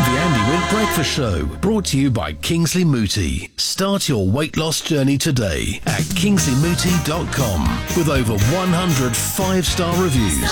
The Andy Wint Breakfast Show, brought to you by Kingsley Mooti. Start your weight loss journey today at kingsleymooti.com with over 100 5-star reviews.